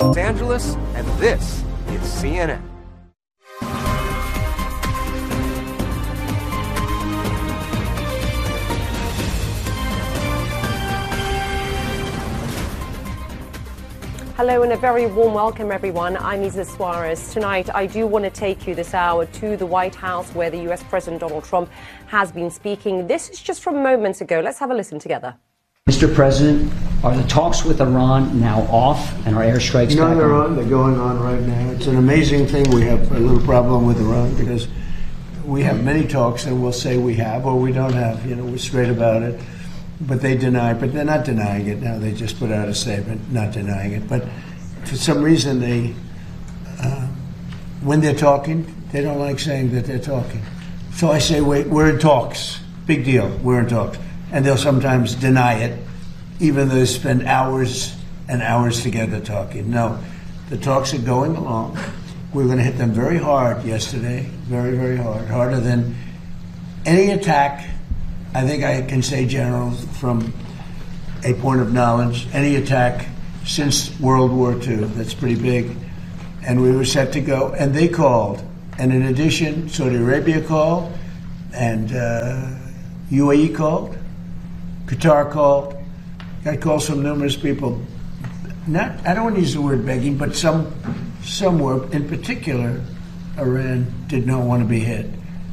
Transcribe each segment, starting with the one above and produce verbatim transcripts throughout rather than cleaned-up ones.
Los Angeles, and this is C N N. Hello and a very warm welcome, everyone. I'm Isa Suarez. Tonight, I do want to take you this hour to the White House, where the U S President Donald Trump has been speaking. This is just from moments ago. Let's have a listen together. Mister President, are the talks with Iran now off and are airstrikes no, back they're on? on. They're going on right now. It's an amazing thing. We have a little problem with Iran because we have many talks and we'll say we have or we don't have. You know, we're straight about it. But they deny, but they're not denying it now. They just put out a statement not denying it. But for some reason, they, uh, when they're talking, they don't like saying that they're talking. So I say, wait, we're in talks. Big deal, we're in talks. And they'll sometimes deny it, even though they spend hours and hours together talking. No, the talks are going along. We're going to hit them very hard yesterday, very, very hard, harder than any attack. I think I can say, General, from a point of knowledge, any attack since World War Two. That's pretty big. And we were set to go, and they called. And in addition, Saudi Arabia called, and uh, U A E called, Qatar called. Got calls from numerous people. Not, I don't want to use the word begging, but some, some were. In particular, Iran did not want to be hit.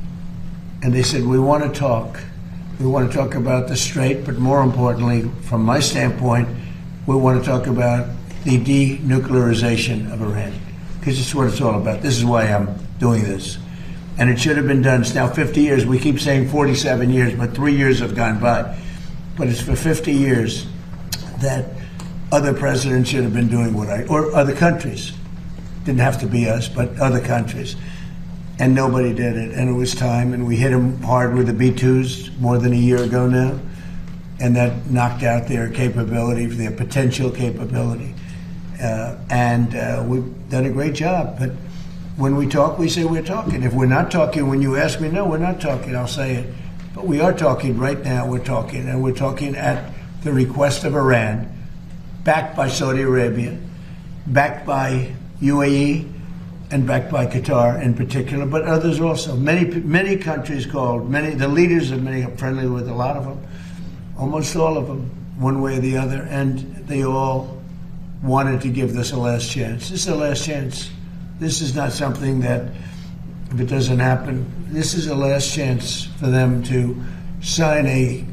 And they said, we want to talk. We want to talk about the Strait, but more importantly, from my standpoint, we want to talk about the denuclearization of Iran, because it's what it's all about. This is why I'm doing this. And it should have been done. It's now fifty years. We keep saying forty-seven years, but three years have gone by. But it's for fifty years that other presidents should have been doing what I, or other countries. Didn't have to be us, but other countries. And nobody did it, and it was time, and we hit them hard with the B twos more than a year ago now, and that knocked out their capability, their potential capability. Uh, and uh, we've done a great job, but when we talk, we say we're talking. If we're not talking, when you ask me, no, we're not talking, I'll say it. But we are talking right now, we're talking, and we're talking at the request of Iran, backed by Saudi Arabia, backed by U A E, and backed by Qatar in particular, but others also. Many many countries called, many the leaders of many, I'm friendly with a lot of them, almost all of them, one way or the other, and they all wanted to give this a last chance. This is a last chance. This is not something that, if it doesn't happen, this is a last chance for them to sign a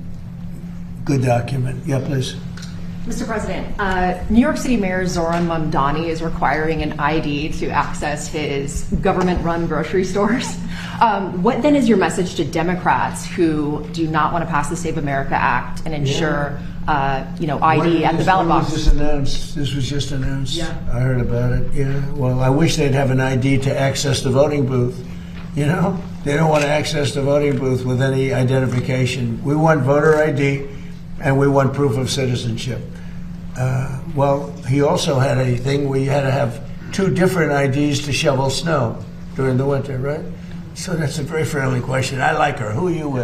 good document. Yeah, please. Mister President, uh, New York City Mayor Zohran Mamdani is requiring an I D to access his government-run grocery stores. Um, what then is your message to Democrats who do not want to pass the Save America Act and ensure, yeah. uh, you know, I D at the ballot box? This was just announced. This was just announced. Yeah. I heard about it. Yeah. Well, I wish they'd have an I D to access the voting booth. You know, they don't want to access the voting booth with any identification. We want voter I D, and we want proof of citizenship. Uh, well, he also had a thing where you had to have two different I Ds to shovel snow during the winter, right? So that's a very friendly question. I like her. Who are you with?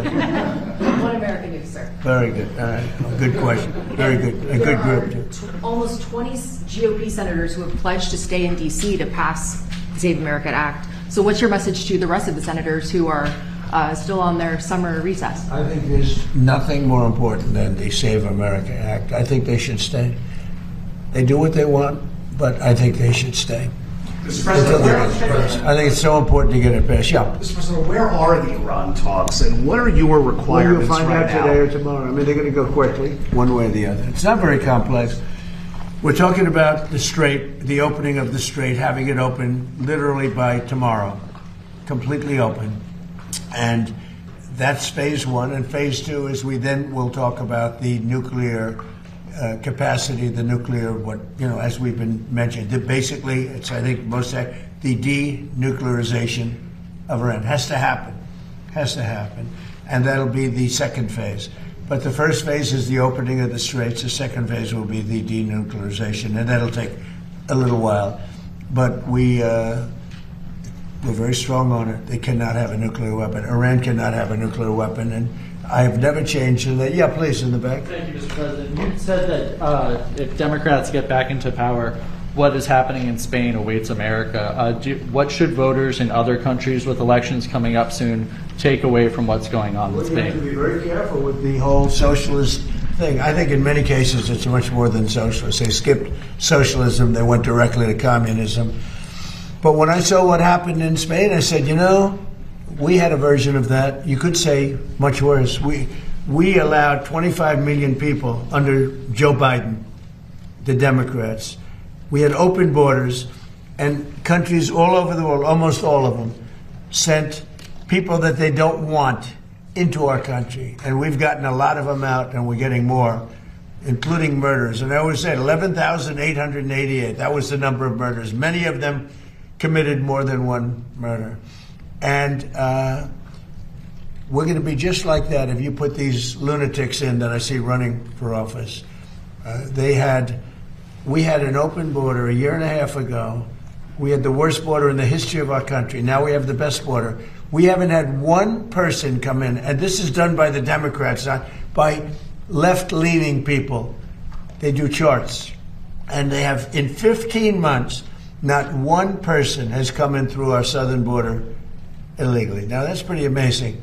One American News, sir. Very good. All right. Good question. Very good. A good group, too. There are almost twenty G O P senators who have pledged to stay in D C to pass the Save America Act. So what's your message to the rest of the senators who are uh, still on their summer recess? I think there's nothing more important than the Save America Act. I think they should stay. They do what they want, but I think they should stay. Mister President, where, I think it's so important to get it passed. Yeah. Mister President, where are the Iran talks, and what are your requirements well, you'll find right out now? today or tomorrow. I mean, they're going to go quickly, one way or the other. It's not very complex. We're talking about the Strait, the opening of the Strait, having it open literally by tomorrow, completely open. And that's phase one. And phase two is we then will talk about the nuclear uh, capacity, the nuclear, what, you know, as we've been mentioned. The, basically, it's, I think, most the denuclearization of Iran has to happen, has to happen. And that'll be the second phase. But the first phase is the opening of the Straits. The second phase will be the denuclearization, and that'll take a little while. But we, uh, we're very strong on it. They cannot have a nuclear weapon. Iran cannot have a nuclear weapon, and I have never changed in that. Yeah, please, in the back. Thank you, Mister President. You said that uh, if Democrats get back into power, what is happening in Spain awaits America. Uh, do, what should voters in other countries with elections coming up soon take away from what's going on in well, Spain? You have to be very careful with the whole socialist thing. I think in many cases it's much more than socialist. They skipped socialism, they went directly to communism. But when I saw what happened in Spain, I said, you know, we had a version of that. You could say much worse. We we allowed twenty-five million people under Joe Biden, the Democrats. We had open borders, and countries all over the world, almost all of them, sent people that they don't want into our country. And we've gotten a lot of them out, and we're getting more, including murders. And I always said eleven thousand eight hundred eighty-eight. That was the number of murders. Many of them committed more than one murder. And uh, we're going to be just like that if you put these lunatics in that I see running for office. Uh, they had, we had an open border a year and a half ago. We had the worst border in the history of our country. Now we have the best border. We haven't had one person come in, and this is done by the Democrats, not by left-leaning people. They do charts. And they have, in fifteen months, not one person has come in through our southern border illegally. Now, that's pretty amazing.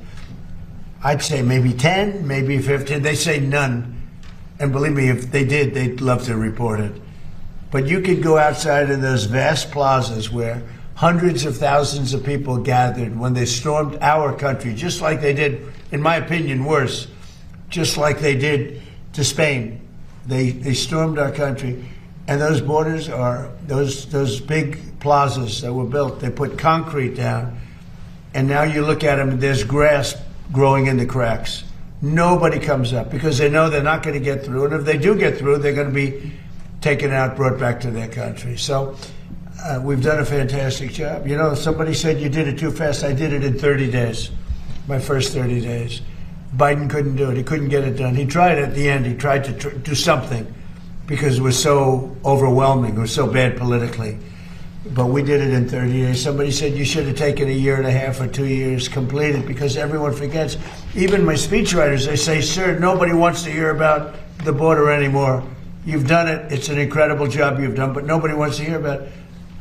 I'd say maybe ten, maybe fifteen. They say none. And believe me, if they did, they'd love to report it. But you could go outside in those vast plazas where hundreds of thousands of people gathered when they stormed our country, just like they did, in my opinion, worse, just like they did to Spain. They, they stormed our country. And those borders are, those, those big plazas that were built, they put concrete down. And now you look at them, and there's grass growing in the cracks. Nobody comes up because they know they're not going to get through. And if they do get through, they're going to be taken out, brought back to their country. So uh, we've done a fantastic job. You know, somebody said you did it too fast. I did it in thirty days, my first thirty days. Biden couldn't do it. He couldn't get it done. He tried at the end. He tried to tr- do something because it was so overwhelming. It was so bad politically. But we did it in thirty days. Somebody said you should have taken a year and a half or two years completed because everyone forgets. Even my speechwriters, they say, sir, nobody wants to hear about the border anymore. You've done it. It's an incredible job you've done, but nobody wants to hear about it.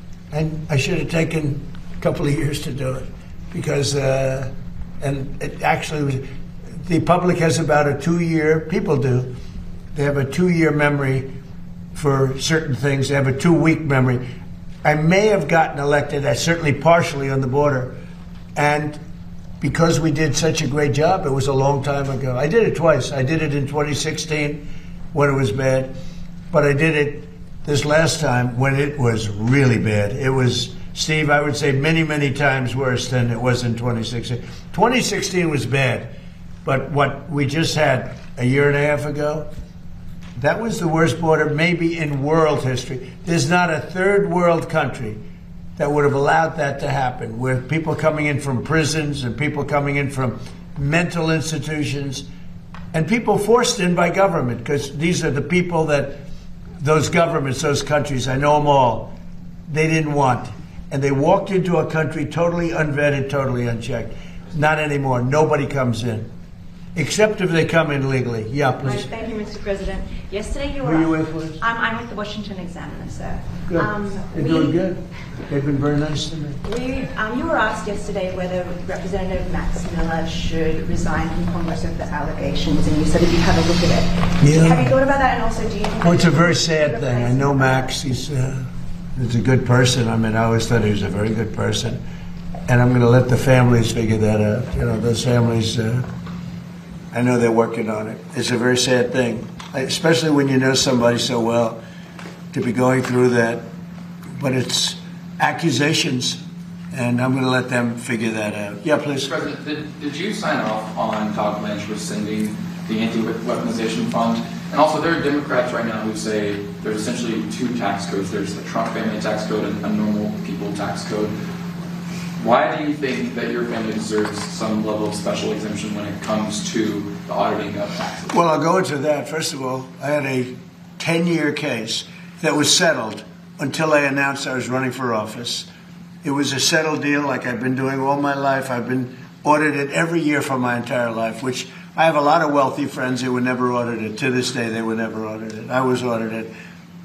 And I should have taken a couple of years to do it because, uh, and it actually was, the public has about a two-year, people do, they have a two-year memory for certain things. They have a two-week memory. I may have gotten elected, I certainly partially on the border, and because we did such a great job, it was a long time ago. I did it twice. I did it in twenty sixteen when it was bad, but I did it this last time when it was really bad. It was, Steve, I would say many, many times worse than it was in twenty sixteen. twenty sixteen was bad, but what we just had a year and a half ago, that was the worst border maybe in world history. There's not a third world country that would have allowed that to happen, where people coming in from prisons and people coming in from mental institutions and people forced in by government, because these are the people that those governments, those countries, I know them all, they didn't want. And they walked into a country totally unvetted, totally unchecked. Not anymore. Nobody comes in. Except if they come in legally. Yeah, please. Right, thank you, Mister President. Yesterday you were... Who are you with, please? I'm, I'm with the Washington Examiner, sir. Good. Um, They're we, doing good. They've been very nice to me. We, um, you were asked yesterday whether Representative Max Miller should resign from Congress over the allegations, and you said if you have a look at it. Yeah. Have you thought about that? And also, do you think... Well, it's a very sad thing. I know Max. He's, uh, he's a good person. I mean, I always thought he was a very good person. And I'm going to let the families figure that out. You know, those families... Uh, I know they're working on it. It's a very sad thing, especially when you know somebody so well, to be going through that. But it's accusations, and I'm going to let them figure that out. Yeah, please. President, did, did you sign off on Todd Blanche rescinding the anti-weaponization fund? And also, there are Democrats right now who say there's essentially two tax codes. There's the Trump family tax code and a normal people tax code. Why do you think that your family deserves some level of special exemption when it comes to the auditing of taxes? Well, I'll go into that. First of all, I had a ten-year case that was settled until I announced I was running for office. It was a settled deal like I've been doing all my life. I've been audited every year for my entire life, which I have a lot of wealthy friends who were never audited. To this day, they were never audited. I was audited.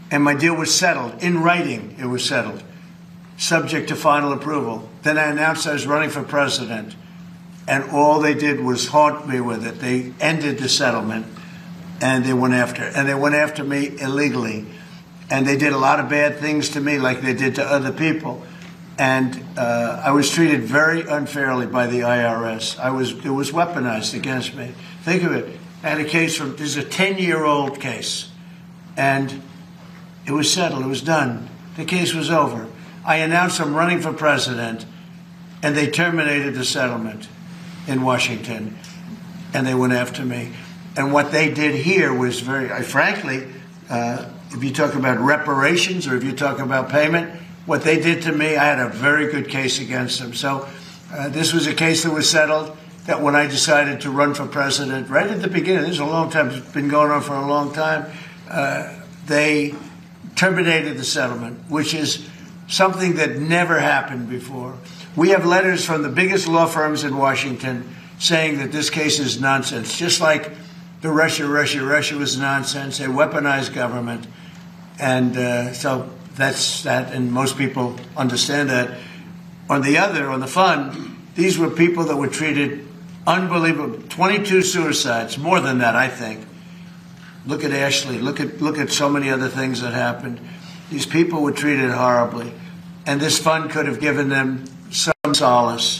and my deal was settled. In writing, it was settled, subject to final approval. Then I announced I was running for president, and all they did was haunt me with it. They ended the settlement, and they went after, and they went after me illegally. And they did a lot of bad things to me like they did to other people. And uh, I was treated very unfairly by the I R S. I was, it was weaponized against me. Think of it. I had a case from, this is a ten-year-old case. And it was settled. It was done. The case was over. I announced I'm running for president, and they terminated the settlement in Washington. And they went after me. And what they did here was very, I, frankly, uh, if you talk about reparations or if you talk about payment, what they did to me, I had a very good case against them. So uh, this was a case that was settled, that when I decided to run for president, right at the beginning, this is a long time, it's been going on for a long time, uh, they terminated the settlement, which is something that never happened before. We have letters from the biggest law firms in Washington saying that this case is nonsense, just like the Russia, Russia, Russia was nonsense. They weaponized government. And uh, so that's that, and most people understand that. On the other, on the fund, these were people that were treated unbelievable. twenty-two suicides, more than that, I think. Look at Ashley. Look at, look at so many other things that happened. These people were treated horribly. And this fund could have given them some solace.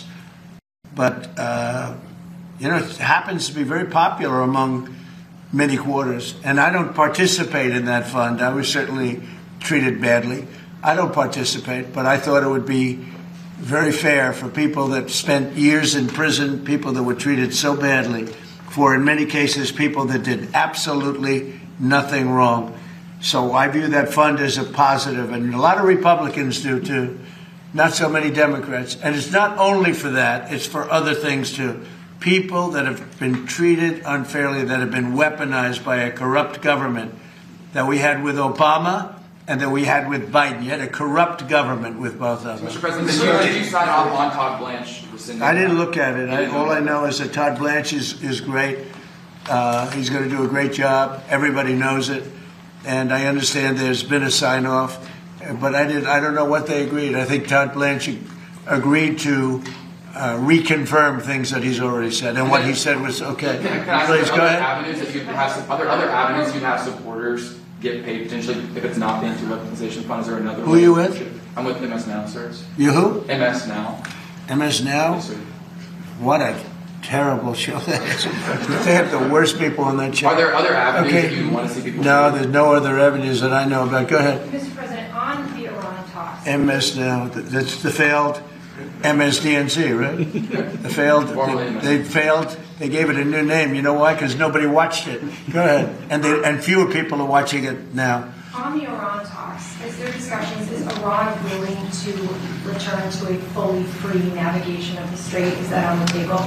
But, uh, you know, it happens to be very popular among many quarters. And I don't participate in that fund. I was certainly treated badly. I don't participate, but I thought it would be very fair for people that spent years in prison, people that were treated so badly, for in many cases people that did absolutely nothing wrong. So I view that fund as a positive, and a lot of Republicans do too, not so many Democrats. And it's not only for that, it's for other things too. People that have been treated unfairly, that have been weaponized by a corrupt government that we had with Obama and that we had with Biden. You had a corrupt government with both of them. Mister President, did you, did you sign off on Todd Blanche rescinding? I didn't look at it. I, all I know is that Todd Blanche is, is great. Uh, he's going to do a great job. Everybody knows it. And I understand there's been a sign-off. But I, did, I don't know what they agreed. I think Todd Blanche agreed to Uh, reconfirm things that he's already said, and what he said was okay. Can, can I Please go ahead. Avenues that you have some, other other avenues you have supporters get paid potentially if it's not the anti-weaponization fund. Is there another? Who are you with? I'm with M S Now, sir. You who? M S Now. M S Now. Yes, sir. What a terrible show that is. They have the worst people on that show. Are there other avenues okay. that you want to see people? No, there's no other avenues that I know about. Go ahead. Mister President, on the Iran talks. M S Now. That's the failed M S D N C, right? The failed. They, they failed. They gave it a new name. You know why? Because nobody watched it. Go ahead. And they, and fewer people are watching it now. On the Iran talks, is there discussions? Is Iran willing to return to a fully free navigation of the strait? Is that on the table?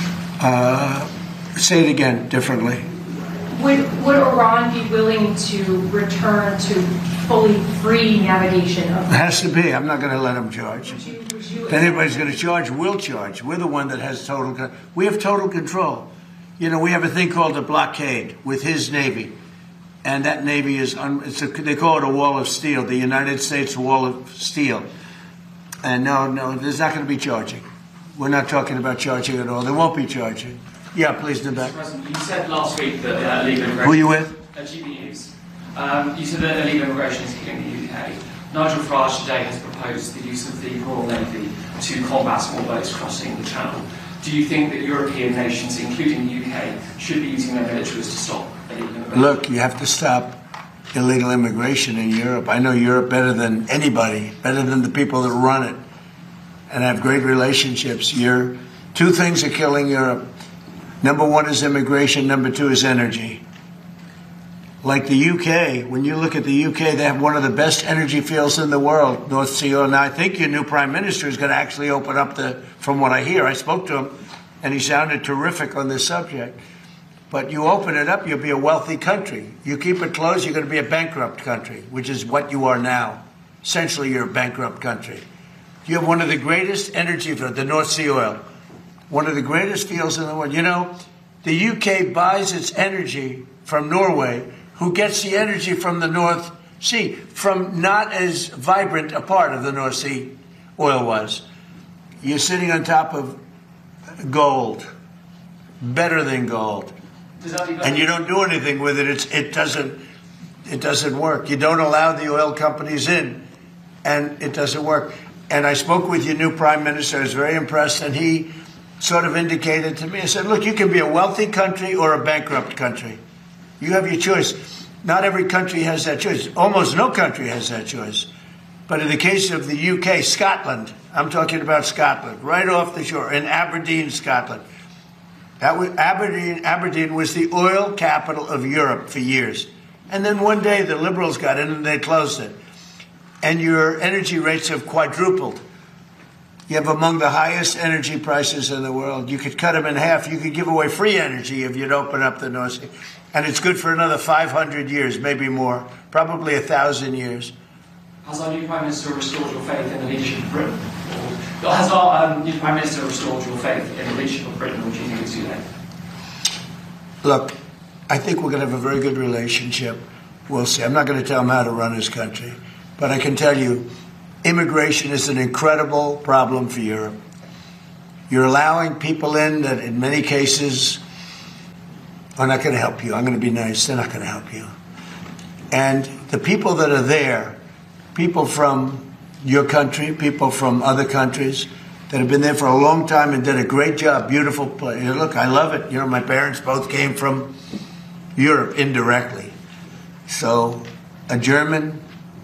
Uh, say it again differently. Would would Iran be willing to return to fully free navigation of the It has to be. I'm not going to let them charge. Would you, would you If anybody's going to charge, we'll charge. We're the one that has total control. We have total control. You know, we have a thing called a blockade with his Navy. And that Navy is, un, it's a, they call it a wall of steel, the United States wall of steel. And no, no, there's not going to be charging. We're not talking about charging at all. There won't be charging. Yeah, please, in the back. You said last week that uh, illegal immigration... Who are you with? Uh, G B Us. Um, you said that illegal immigration is killing the U K. Nigel Farage today has proposed the use of the Royal Navy to combat small boats crossing the Channel. Do you think that European nations, including the U K, should be using their militaries to stop illegal immigration? Look, you have to stop illegal immigration in Europe. I know Europe better than anybody, better than the people that run it. And I have great relationships. You're, two things are killing Europe. Number one is immigration. Number two is energy. Like the U K, when you look at the U K, they have one of the best energy fields in the world, North Sea oil. Now, I think your new prime minister is going to actually open up the, from what I hear, I spoke to him, and he sounded terrific on this subject. But you open it up, you'll be a wealthy country. You keep it closed, you're going to be a bankrupt country, which is what you are now. Essentially, you're a bankrupt country. You have one of the greatest energy fields, the North Sea oil. One of the greatest fields in the world. You know, the U K buys its energy from Norway, who gets the energy from the North See, from not as vibrant a part of the North Sea oil was, you're sitting on top of gold, better than gold, and you don't do anything with it. It's, it doesn't. It doesn't work. You don't allow the oil companies in, and it doesn't work. And I spoke with your new prime minister. I was very impressed, and he sort of indicated to me, I said, look, you can be a wealthy country or a bankrupt country. You have your choice. Not every country has that choice. Almost no country has that choice. But in the case of the U K, Scotland, I'm talking about Scotland, right off the shore, in Aberdeen, Scotland. That was, Aberdeen, Aberdeen was the oil capital of Europe for years. And then one day the Liberals got in and they closed it. And your energy rates have quadrupled. You have among the highest energy prices in the world. You could cut them in half. You could give away free energy if you'd open up the North Sea. And it's good for another five hundred years, maybe more, probably a thousand years. Has our new Prime Minister restored your faith in the leadership of Britain? Or has our um, new Prime Minister restored your faith in the leadership of Britain, or do you think it's too late? Look, I think we're going to have a very good relationship. We'll see. I'm not going to tell him how to run his country. But I can tell you, immigration is an incredible problem for Europe. You're allowing people in that in many cases are not going to help you. I'm going to be nice. They're not going to help you. And the people that are there, people from your country, people from other countries that have been there for a long time and did a great job, beautiful place. You know, look, I love it. You know, my parents both came from Europe indirectly. So a German,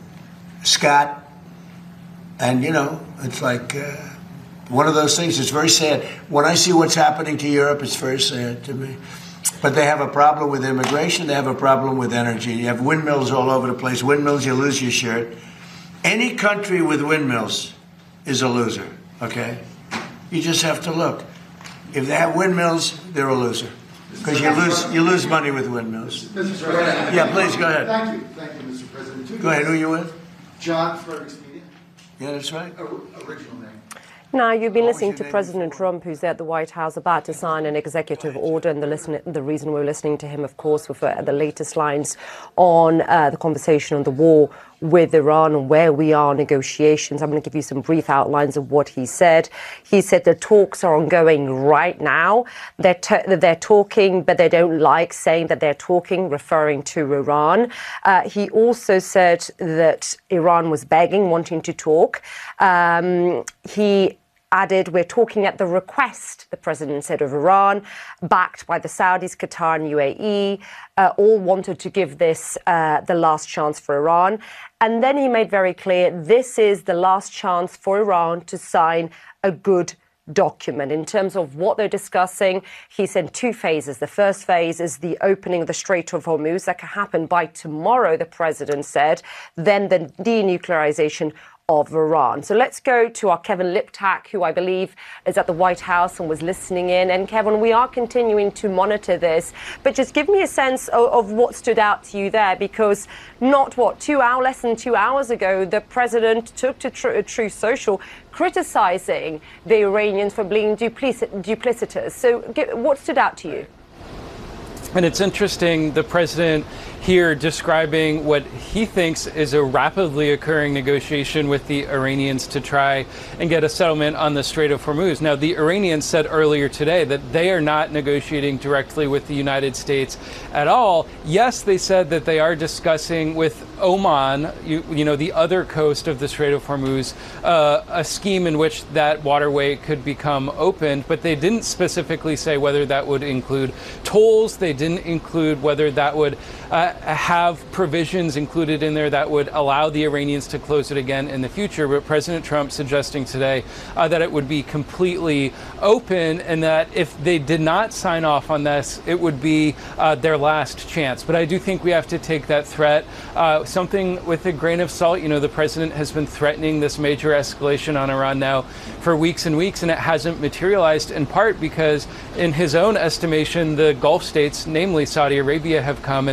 Scott, and, you know, it's like uh, one of those things. It's very sad. When I see what's happening to Europe, it's very sad to me. But they have a problem with immigration. They have a problem with energy. You have windmills all over the place. Windmills, you lose your shirt. Any country with windmills is a loser, okay? You just have to look. If they have windmills, they're a loser. Because you lose you lose money with windmills. Mister President. Yeah, please, go ahead. Thank you. Thank you, Mister President. Two go ahead. Who are you with? John Fredericks Media. Yeah, that's right. O- original name. Now, you've been listening to President Trump, who's at the White House about to sign an executive order. And the, listen, the reason we're listening to him, of course, was for the latest lines on uh, the conversation on the war with Iran and where we are in negotiations. I'm going to give you some brief outlines of what he said. He said the talks are ongoing right now. They're, t- they're talking, but they don't like saying that they're talking, referring to Iran. Uh, he also said that Iran was begging, wanting to talk. Um, he added, we're talking at the request, the president said, of Iran, backed by the Saudis, Qatar and U A E, uh, all wanted to give this uh, the last chance for Iran. And then he made very clear, this is the last chance for Iran to sign a good document. In terms of what they're discussing, he said two phases. The first phase is the opening of the Strait of Hormuz. That can happen by tomorrow, the president said. Then the denuclearization of Iran. So let's go to our Kevin Liptak, who I believe is at the White House and was listening in. And Kevin, we are continuing to monitor this, but just give me a sense of, of what stood out to you there, because not what, two hours, less than two hours ago, the president took to tr- Truth Social criticizing the Iranians for being duplic- duplicitous. So get, what stood out to you? And it's interesting, the president here describing what he thinks is a rapidly occurring negotiation with the Iranians to try and get a settlement on the Strait of Hormuz. Now, the Iranians said earlier today that they are not negotiating directly with the United States at all. Yes, they said that they are discussing with Oman, you, you know, the other coast of the Strait of Hormuz, uh, a scheme in which that waterway could become opened, but they didn't specifically say whether that would include tolls. They didn't include whether that would uh, have provisions included in there that would allow the Iranians to close it again in the future. But President Trump suggesting today uh, that it would be completely open, and that if they did not sign off on this, it would be uh, their last chance. But I do think we have to take that threat uh, something with a grain of salt. You know, the president has been threatening this major escalation on Iran now for weeks and weeks, and it hasn't materialized, in part because in his own estimation, the Gulf states, namely Saudi Arabia, have come and said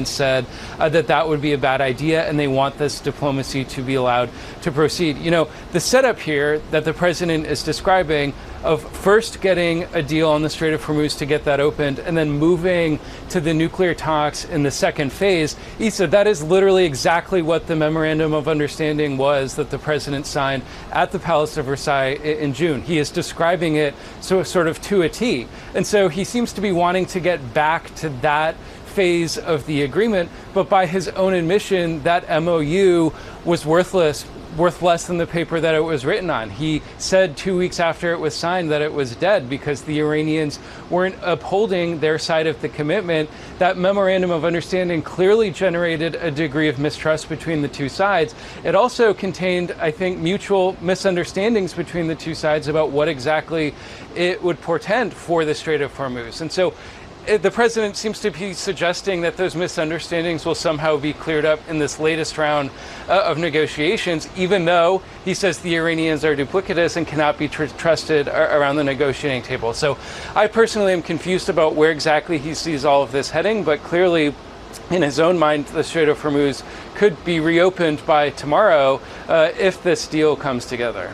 uh, that that would be a bad idea, and they want this diplomacy to be allowed to proceed. You know, the setup here that the president is describing of first getting a deal on the Strait of Hormuz to get that opened and then moving to the nuclear talks in the second phase, Issa, that is literally exactly what the memorandum of understanding was that the president signed at the Palace of Versailles in June. He is describing it so sort of to a T. And so he seems to be wanting to get back to that phase of the agreement, but by his own admission, that M O U was worthless, worth less than the paper that it was written on. He said two weeks after it was signed that it was dead because the Iranians weren't upholding their side of the commitment. That memorandum of understanding clearly generated a degree of mistrust between the two sides. It also contained, I think, mutual misunderstandings between the two sides about what exactly it would portend for the Strait of Hormuz. And so the president seems to be suggesting that those misunderstandings will somehow be cleared up in this latest round uh, of negotiations, even though he says the Iranians are duplicitous and cannot be tr- trusted ar- around the negotiating table. So I personally am confused about where exactly he sees all of this heading, but clearly in his own mind, the Strait of Hormuz could be reopened by tomorrow uh, if this deal comes together.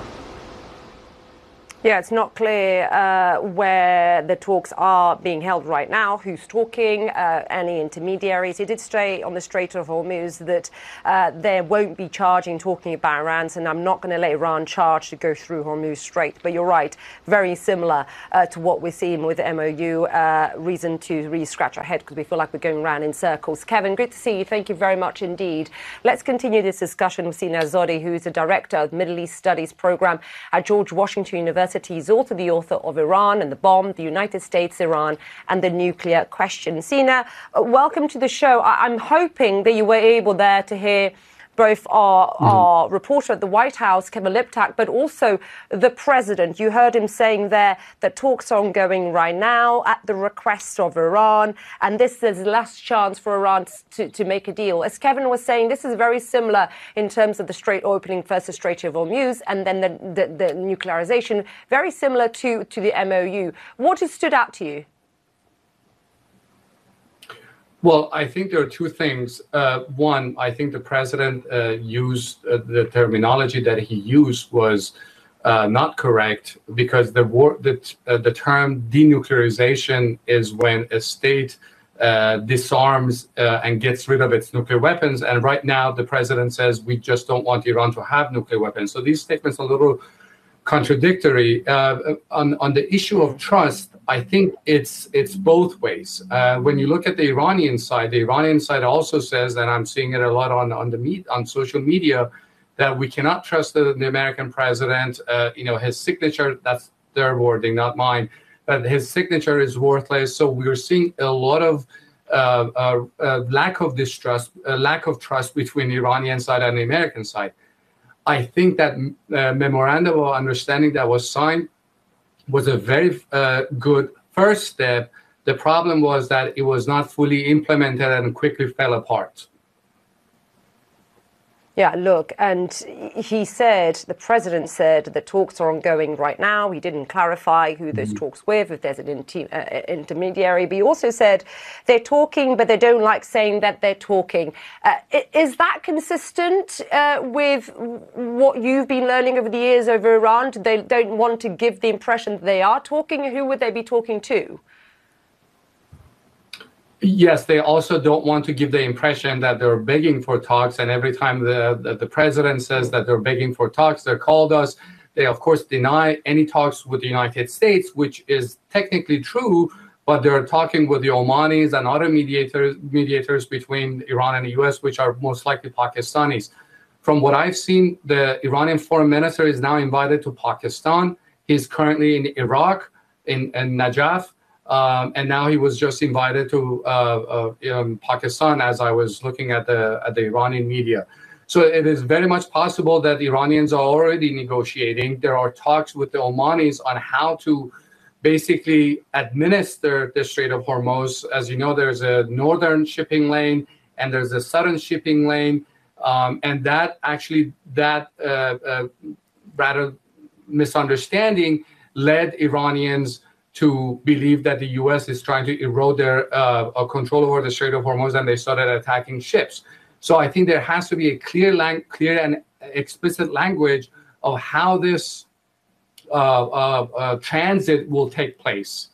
Yeah, it's not clear uh, where the talks are being held right now, who's talking, uh, any intermediaries. He did say on the Strait of Hormuz that uh, there won't be charging talking about Iran, and I'm not going to let Iran charge to go through Hormuz Strait. But you're right, very similar uh, to what we're seeing with the M O U. Uh, reason to really scratch our head because we feel like we're going around in circles. Kevin, good to see you. Thank you very much indeed. Let's continue this discussion with Sina Azadi, who's the director of the Middle East Studies program at George Washington University. He's also the author of Iran and the Bomb, the United States, Iran, and the Nuclear Question. Sina, uh, welcome to the show. I- I'm hoping that you were able there to hear both our, mm-hmm. our reporter at the White House, Kevin Liptak, but also the president. You heard him saying there that talks are ongoing right now at the request of Iran, and this is the last chance for Iran to, to make a deal. As Kevin was saying, this is very similar in terms of the Strait opening first, the Strait of Hormuz, and then the, the, the nuclearization, very similar to, to the M O U. What has stood out to you? Well, I think there are two things. Uh, one, I think the president uh, used uh, the terminology that he used was uh, not correct because the war, the, uh, the term denuclearization is when a state uh, disarms uh, and gets rid of its nuclear weapons. And right now, the president says we just don't want Iran to have nuclear weapons. So these statements are a little contradictory. Uh, on, on the issue of trust, I think it's it's both ways. Uh, when you look at the Iranian side, the Iranian side also says, and I'm seeing it a lot on on the meet, on social media, that we cannot trust the, the American president. Uh, you know, his signature, that's their wording, not mine, but his signature is worthless. So we're seeing a lot of uh, uh, uh, lack of distrust, uh, lack of trust between the Iranian side and the American side. I think that uh, memorandum of understanding that was signed was a very uh, good first step. The problem was that it was not fully implemented and quickly fell apart. Yeah, look, and he said, the president said that talks are ongoing right now. He didn't clarify who those mm-hmm. talks with, if there's an inter- uh, intermediary. But he also said they're talking, but they don't like saying that they're talking. Uh, is that consistent uh, with what you've been learning over the years over Iran? They don't want to give the impression that they are talking. Who would they be talking to? Yes, they also don't want to give the impression that they're begging for talks. And every time the, the, the president says that they're begging for talks, they're called us. They, of course, deny any talks with the United States, which is technically true, but they're talking with the Omanis and other mediators, mediators between Iran and the U S, which are most likely Pakistanis. From what I've seen, the Iranian foreign minister is now invited to Pakistan. He's currently in Iraq, in, in Najaf. Um, and now he was just invited to uh, uh, um, Pakistan as I was looking at the at the Iranian media. So it is very much possible that the Iranians are already negotiating. There are talks with the Omanis on how to basically administer the Strait of Hormuz. As you know, there's a northern shipping lane and there's a southern shipping lane. Um, and that actually, that uh, uh, rather misunderstanding led Iranians to believe that the U S is trying to erode their uh, control over the Strait of Hormuz, and they started attacking ships. So I think there has to be a clear, lang- clear and explicit language of how this uh, uh, uh, transit will take place.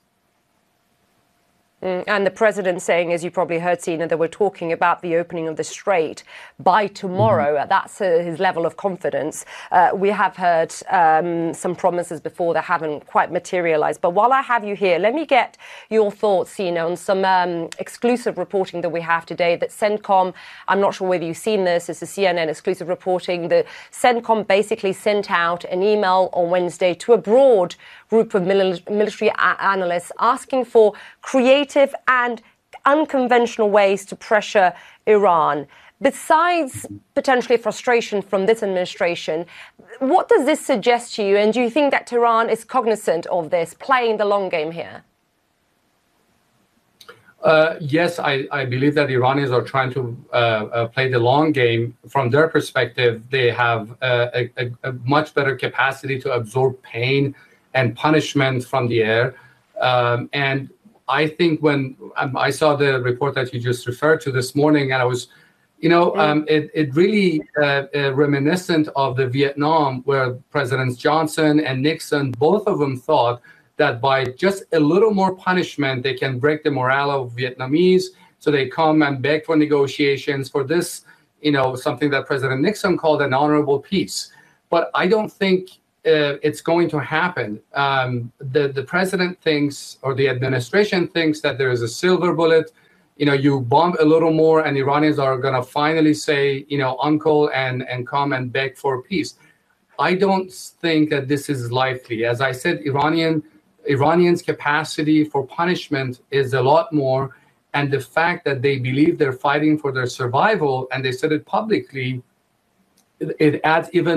Mm, and the president saying, as you probably heard, Sina, that we're talking about the opening of the strait by tomorrow. Mm-hmm. That's uh, his level of confidence. Uh, we have heard um, some promises before that haven't quite materialized. But while I have you here, let me get your thoughts, Sina, on some um, exclusive reporting that we have today that CENTCOM, I'm not sure whether you've seen this, it's a C N N exclusive reporting. The CENTCOM basically sent out an email on Wednesday to a broad group of mil- military a- analysts asking for creative and unconventional ways to pressure Iran. Besides potentially frustration from this administration, what does this suggest to you? And do you think that Tehran is cognizant of this, playing the long game here? Uh, yes, I, I believe that Iranians are trying to uh, uh, play the long game. From their perspective, they have uh, a, a, a much better capacity to absorb pain and punishment from the air. Um, and I think when um, I saw the report that you just referred to this morning, and I was, you know, um, it, it really uh, uh, reminiscent of the Vietnam, where Presidents Johnson and Nixon, both of them thought that by just a little more punishment, they can break the morale of Vietnamese. So they come and beg for negotiations for this, you know, something that President Nixon called an honorable peace. But I don't think Uh, it's going to happen. Um, the, the president thinks, or the administration thinks, that there is a silver bullet. You know, you bomb a little more and Iranians are going to finally say, you know, uncle, and, and come and beg for peace. I don't think that this is likely. As I said, Iranian Iranians' capacity for punishment is a lot more. And the fact that they believe they're fighting for their survival, and they said it publicly, it, it adds even